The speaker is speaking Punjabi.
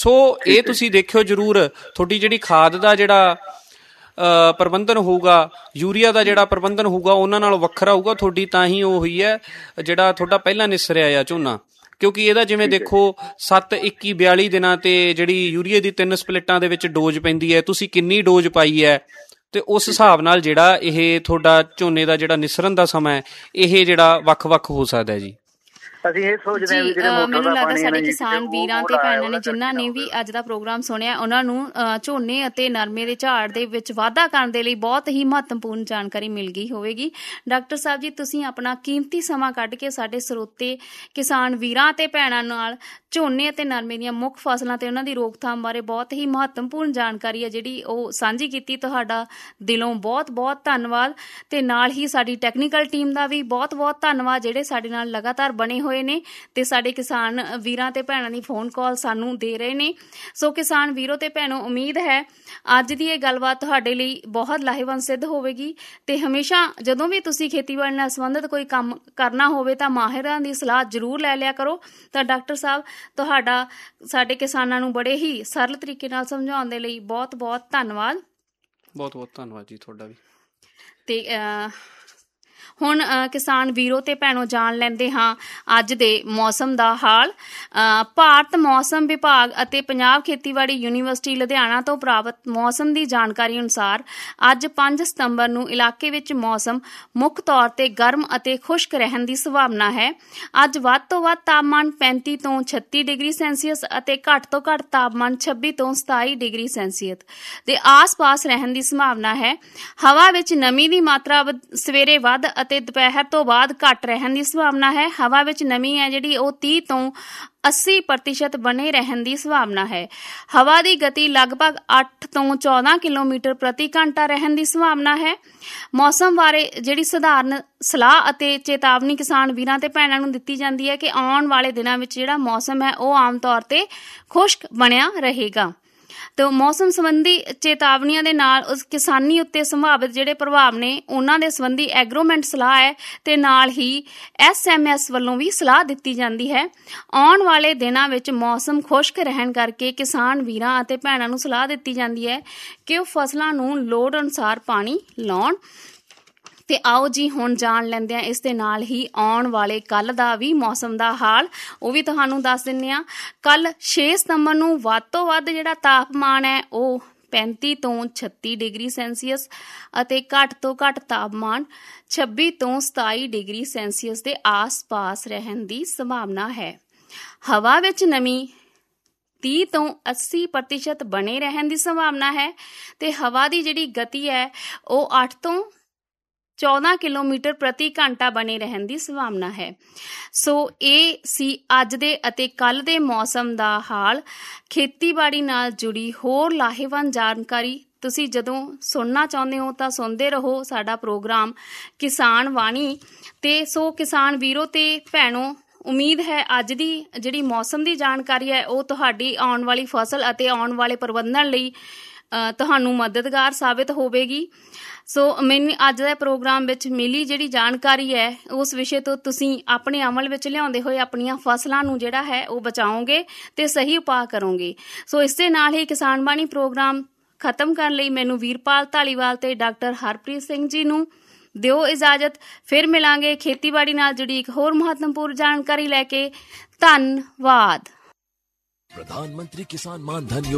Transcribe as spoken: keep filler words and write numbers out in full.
ਸੋ ਇਹ ਤੁਸੀਂ ਦੇਖਿਓ ਜ਼ਰੂਰ, ਤੁਹਾਡੀ ਜਿਹੜੀ ਖਾਦ ਦਾ ਜਿਹੜਾ ਪ੍ਰਬੰਧਨ ਹੋਊਗਾ, ਯੂਰੀਆ ਦਾ ਜਿਹੜਾ ਪ੍ਰਬੰਧਨ ਹੋਊਗਾ ਉਹਨਾਂ ਨਾਲੋਂ ਵੱਖਰਾ ਹੋਊਗਾ ਤੁਹਾਡੀ, ਤਾਂ ਹੀ ਉਹ ਹੋਈ ਹੈ ਜਿਹੜਾ ਤੁਹਾਡਾ ਪਹਿਲਾਂ ਨਿਸਰਿਆ ਆ ਝੋਨਾ। ਕਿਉਂਕਿ ਇਹਦਾ ਜਿਵੇਂ ਦੇਖੋ ਸੱਤ ਇੱਕੀ ਬਿਆਲੀ ਦਿਨਾਂ ਤੇ ਜਿਹੜੀ ਯੂਰੀਏ ਦੀ ਤਿੰਨ ਸਪਲਿੱਟਾਂ ਦੇ ਵਿੱਚ ਡੋਜ਼ ਪੈਂਦੀ ਹੈ, ਤੁਸੀਂ ਕਿੰਨੀ ਡੋਜ਼ ਪਾਈ ਹੈ, ਤੇ ਉਸ ਹਿਸਾਬ ਨਾਲ ਜਿਹੜਾ ਇਹ ਤੁਹਾਡਾ ਝੋਨੇ ਦਾ ਜਿਹੜਾ ਨਿਸਰਨ ਦਾ ਸਮਾਂ ਹੈ ਇਹ ਜਿਹੜਾ ਵੱਖ ਵੱਖ ਹੋ ਸਕਦਾ ਜੀ। ਅਸੀਂ ਇਹ ਸੋਚਦੇ ਹਾਂ ਵੀ ਜਿਹੜੇ ਮੋਟਰ ਦਾ ਪਾਣੀ ਸਾਡੇ ਕਿਸਾਨ ਵੀਰਾਂ ਤੇ ਭੈਣਾਂ ਨੇ ਜਿਨ੍ਹਾਂ ਨੇ ਵੀ ਅੱਜ ਦਾ ਪ੍ਰੋਗਰਾਮ ਸੁਣਿਆ, ਉਹਨਾਂ ਨੂੰ ਝੋਨੇ ਅਤੇ ਨਰਮੇ ਦੇ ਝਾੜ ਦੇ ਵਿੱਚ ਵਾਧਾ ਕਰਨ ਦੇ ਲਈ ਬਹੁਤ ਹੀ ਮਹੱਤਵਪੂਰਨ ਜਾਣਕਾਰੀ ਮਿਲ ਗਈ ਹੋਵੇਗੀ। ਡਾਕਟਰ ਸਾਹਿਬ ਜੀ, ਤੁਸੀਂ ਆਪਣਾ ਕੀਮਤੀ ਸਮਾਂ ਕੱਢ ਕੇ ਸਾਡੇ ਸਰੋਤੇ ਕਿਸਾਨ ਵੀਰਾਂ ਤੇ ਭੈਣਾਂ ਨਾਲ ਝੋਨੇ ਅਤੇ ਨਰਮੇ ਦੀਆਂ ਮੁੱਖ ਫਸਲਾਂ ਤੇ ਉਹਨਾਂ ਦੀ ਰੋਕਥਾਮ ਬਾਰੇ ਬਹੁਤ ਹੀ ਮਹੱਤਵਪੂਰਨ ਜਾਣਕਾਰੀ ਹੈ ਜਿਹੜੀ ਉਹ ਸਾਂਝੀ ਕੀਤੀ। ਤੁਹਾਡਾ ਦਿਲੋਂ ਬਹੁਤ ਬਹੁਤ ਧੰਨਵਾਦ। ਤੇ ਨਾਲ ਹੀ ਸਾਡੀ ਟੈਕਨੀਕਲ ਟੀਮ ਦਾ ਵੀ ਬਹੁਤ ਬਹੁਤ ਧੰਨਵਾਦ ਜਿਹੜੇ ਸਾਡੇ ਨਾਲ ਲਗਾਤਾਰ ਬਣੇ ਹੋਏ ਨੇ ਤੇ ਸਾਡੇ ਕਿਸਾਨ ਵੀਰਾਂ ਤੇ ਭੈਣਾਂ ਦੀ ਫੋਨ ਕਾਲ ਸਾਨੂੰ ਦੇ ਰਹੇ ਨੇ। ਸੋ ਕਿਸਾਨ ਵੀਰੋ ਤੇ ਭੈਣੋ, ਉਮੀਦ ਹੈ ਅੱਜ ਦੀ ਇਹ ਗੱਲਬਾਤ ਤੁਹਾਡੇ ਲਈ ਬਹੁਤ ਲਾਹੇਵੰਦ ਸਿੱਧ ਹੋਵੇਗੀ। ਤੇ ਹਮੇਸ਼ਾ ਜਦੋਂ ਵੀ ਤੁਸੀਂ ਖੇਤੀਬਾੜੀ ਨਾਲ ਸੰਬੰਧਿਤ ਕੋਈ ਕੰਮ ਕਰਨਾ ਹੋਵੇ ਤਾਂ ਮਾਹਿਰਾਂ ਦੀ ਸਲਾਹ ਜ਼ਰੂਰ ਲੈ ਲਿਆ ਕਰੋ। ਤਾਂ ਡਾਕਟਰ ਸਾਹਿਬ, ਤੁਹਾਡਾ ਸਾਡੇ ਕਿਸਾਨਾਂ ਨੂੰ ਬੜੇ ਹੀ ਸਰਲ ਤਰੀਕੇ ਨਾਲ ਸਮਝਾਉਣ ਦੇ ਲਈ ਬਹੁਤ ਬਹੁਤ ਧੰਨਵਾਦ। ਬਹੁਤ ਬਹੁਤ ਧੰਨਵਾਦ ਜੀ ਤੁਹਾਡਾ ਵੀ। ਤੇ ਹੁਣ ਕਿਸਾਨ ਵੀਰੋ ਤੇ ਭੈਣੋ ਜਾਣ ਲੈਂਦੇ ਹਾਂ ਅੱਜ ਦੇ ਮੌਸਮ ਦਾ ਹਾਲ। ਭਾਰਤ ਮੌਸਮ ਵਿਭਾਗ ਅਤੇ ਪੰਜਾਬ ਖੇਤੀਬਾੜੀ ਯੂਨੀਵਰਸਿਟੀ ਲੁਧਿਆਣਾ ਤੋਂ ਪ੍ਰਾਪਤ ਮੌਸਮ ਦੀ ਜਾਣਕਾਰੀ ਅਨੁਸਾਰ ਅੱਜ ਪੰਜ ਸਤੰਬਰ ਨੂੰ ਇਲਾਕੇ ਵਿੱਚ ਮੌਸਮ ਮੁੱਖ ਤੌਰ ਤੇ ਗਰਮ ਅਤੇ ਖੁਸ਼ਕ ਰਹਿਣ ਦੀ ਸੰਭਾਵਨਾ ਹੈ। ਅੱਜ ਵੱਧ ਤੋਂ ਵੱਧ ਤਾਪਮਾਨ ਪੈਂਤੀ ਤੋਂ ਛੱਤੀ ਡਿਗਰੀ ਸੈਂਸੀਅਸ ਅਤੇ ਘੱਟ ਤੋਂ ਘੱਟ ਤਾਪਮਾਨ ਛੱਬੀ ਤੋਂ ਸਤਾਈ ਡਿਗਰੀ ਸੈਂਸੀਅਸ ਦੇ ਆਸ-ਪਾਸ ਰਹਿਣ ਦੀ ਸੰਭਾਵਨਾ ਹੈ। ਹਵਾ ਵਿੱਚ ਨਮੀ ਦੀ ਮਾਤਰਾ ਸਵੇਰੇ ਵੱਧ ਅਤੇ ਦੁਪਹਿਰ ਤੋਂ ਬਾਅਦ ਘੱਟ ਰਹਿਣ ਦੀ ਸੰਭਾਵਨਾ ਹੈ। ਹਵਾ ਵਿੱਚ ਨਮੀ ਹੈ ਜਿਹੜੀ ਉਹ ਤੀਹ ਤੋਂ ਅੱਸੀ ਪ੍ਰਤੀਸ਼ਤ ਬਣੇ ਰਹਿਣ ਦੀ ਸੰਭਾਵਨਾ ਹੈ। ਹਵਾ ਦੀ ਗਤੀ ਲਗਭਗ ਅੱਠ ਤੋਂ ਚੌਦਾਂ ਕਿਲੋਮੀਟਰ ਪ੍ਰਤੀ ਘੰਟਾ ਰਹਿਣ ਦੀ ਸੰਭਾਵਨਾ ਹੈ। ਮੌਸਮ ਬਾਰੇ ਜਿਹੜੀ ਸਧਾਰਨ ਸਲਾਹ ਅਤੇ ਚੇਤਾਵਨੀ ਕਿਸਾਨ ਵੀਰਾਂ ਤੇ ਭੈਣਾਂ ਨੂੰ ਦਿੱਤੀ ਜਾਂਦੀ ਹੈ ਕਿ ਆਉਣ ਵਾਲੇ ਦਿਨਾਂ ਵਿੱਚ ਜਿਹੜਾ ਮੌਸਮ ਹੈ ਉਹ ਆਮ ਤੌਰ ਤੇ ਖੁਸ਼ਕ ਬਣਿਆ ਰਹੇਗਾ। ਤੇ ਮੌਸਮ ਸੰਬੰਧੀ ਚੇਤਾਵਨੀਆਂ ਦੇ ਨਾਲ ਉਸ ਕਿਸਾਨੀ ਉੱਤੇ ਸੰਭਾਵਿਤ ਜਿਹੜੇ ਪ੍ਰਭਾਵ ਨੇ ਉਹਨਾਂ ਦੇ ਸੰਬੰਧੀ ਐਗਰੋਮੈਂਟ ਸਲਾਹ ਹੈ ਤੇ ਨਾਲ ਹੀ ਐਸ ਐਮ ਐਸ ਵੱਲੋਂ ਵੀ ਸਲਾਹ ਦਿੱਤੀ ਜਾਂਦੀ ਹੈ। ਆਉਣ ਵਾਲੇ ਦਿਨਾਂ ਵਿੱਚ ਮੌਸਮ ਖੁਸ਼ਕ ਰਹਿਣ ਕਰਕੇ ਕਿਸਾਨ ਵੀਰਾਂ ਅਤੇ ਭੈਣਾਂ ਨੂੰ ਸਲਾਹ ਦਿੱਤੀ ਜਾਂਦੀ ਹੈ ਕਿ ਉਹ ਫਸਲਾਂ ਨੂੰ ਲੋੜ ਅਨੁਸਾਰ ਪਾਣੀ ਲਾਉਣ। ਤੇ ਆਓ ਜੀ ਹੁਣ ਜਾਣ ਲੈਂਦੇ ਹਾਂ ਇਸ ਦੇ ਨਾਲ ਹੀ ਆਉਣ ਵਾਲੇ ਕੱਲ ਦਾ ਵੀ ਮੌਸਮ ਦਾ ਹਾਲ, ਉਹ ਵੀ ਤੁਹਾਨੂੰ ਦੱਸ ਦਿੰਦੇ ਹਾਂ। ਕੱਲ ਛੇ ਸਤੰਬਰ ਨੂੰ ਵੱਧ ਤੋਂ ਵੱਧ ਜਿਹੜਾ ਤਾਪਮਾਨ ਹੈ ਉਹ ਪੈਂਤੀ ਤੋਂ ਛੱਤੀ ਡਿਗਰੀ ਸੈਂਸੀਅਸ ਅਤੇ ਘੱਟ ਤੋਂ ਘੱਟ ਤਾਪਮਾਨ ਛੱਬੀ ਤੋਂ ਸਤਾਈ ਡਿਗਰੀ ਸੈਂਸੀਅਸ ਦੇ ਆਸ-ਪਾਸ ਰਹਿਣ ਦੀ ਸੰਭਾਵਨਾ ਹੈ। ਹਵਾ ਵਿੱਚ ਨਮੀ ਤੀਹ ਤੋਂ ਅੱਸੀ ਪ੍ਰਤੀਸ਼ਤ ਬਣੇ ਰਹਿਣ ਦੀ ਸੰਭਾਵਨਾ ਹੈ ਤੇ ਹਵਾ ਦੀ ਜਿਹੜੀ ਗਤੀ ਹੈ ਉਹ ਅੱਠ ਤੋਂ ਚੌਦਾਂ ਕਿਲੋਮੀਟਰ ਪ੍ਰਤੀ ਘੰਟਾ ਬਣੇ ਰਹਿਣ ਦੀ ਸੰਭਾਵਨਾ ਹੈ। ਸੋ ਇਹ ਸੀ ਅੱਜ ਦੇ ਅਤੇ ਕੱਲ ਦੇ ਮੌਸਮ ਦਾ ਹਾਲ। ਖੇਤੀਬਾੜੀ ਨਾਲ ਜੁੜੀ ਹੋਰ ਲਾਹੇਵੰਦ ਜਾਣਕਾਰੀ ਤੁਸੀਂ ਜਦੋਂ ਸੁਣਨਾ ਚਾਹੁੰਦੇ ਹੋ ਤਾਂ ਸੁਣਦੇ ਰਹੋ ਸਾਡਾ ਪ੍ਰੋਗਰਾਮ ਕਿਸਾਨ ਵਾਣੀ। ਤੇ ਸੋ ਕਿਸਾਨ ਵੀਰੋ ਤੇ ਭੈਣੋ, ਉਮੀਦ ਹੈ ਅੱਜ ਦੀ ਜਿਹੜੀ ਮੌਸਮ ਦੀ ਜਾਣਕਾਰੀ ਹੈ ਉਹ ਤੁਹਾਡੀ ਆਉਣ ਵਾਲੀ ਫਸਲ ਅਤੇ ਆਉਣ ਵਾਲੇ ਪ੍ਰਬੰਧਨ ਲਈ ਤੁਹਾਨੂੰ ਮਦਦਗਾਰ ਸਾਬਿਤ ਹੋਵੇਗੀ। ਸੋ ਮੈਨੂੰ ਅੱਜ ਦੇ ਪ੍ਰੋਗਰਾਮ ਵਿੱਚ ਮਿਲੀ ਜਿਹੜੀ ਜਾਣਕਾਰੀ ਹੈ ਉਸ ਵਿਸ਼ੇ ਤੋਂ ਤੁਸੀਂ ਆਪਣੇ ਅਮਲ ਵਿੱਚ ਲਿਆਉਂਦੇ ਹੋਏ ਆਪਣੀਆਂ ਫਸਲਾਂ ਨੂੰ ਜਿਹੜਾ ਹੈ ਉਹ ਬਚਾਓਗੇ ਤੇ ਸਹੀ ਉਪਾਅ ਕਰੋਗੇ। ਸੋ ਇਸ ਦੇ ਨਾਲ ਹੀ ਕਿਸਾਨ ਬਾਣੀ ਪ੍ਰੋਗਰਾਮ ਖਤਮ ਕਰਨ ਲਈ ਮੈਨੂੰ ਵੀਰਪਾਲ ਧਾਲੀਵਾਲ ਤੇ ਡਾਕਟਰ ਹਰਪ੍ਰੀਤ ਸਿੰਘ ਜੀ ਨੂੰ ਦਿਓ ਇਜਾਜ਼ਤ। ਫਿਰ ਮਿਲਾਂਗੇ ਖੇਤੀਬਾੜੀ ਨਾਲ ਜੁੜੀ ਇੱਕ ਹੋਰ ਮਹੱਤਵਪੂਰਨ ਜਾਣਕਾਰੀ ਲੈ ਕੇ। ਧੰਨਵਾਦ। प्रधानमंत्री किसान मान धन